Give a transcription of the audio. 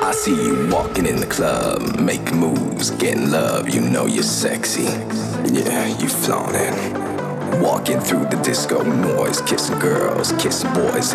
I see you walking in the club, making moves, getting love, you know you're sexy. Yeah, you flaunt it. Walking through the disco noise, kissing girls, kissing boys.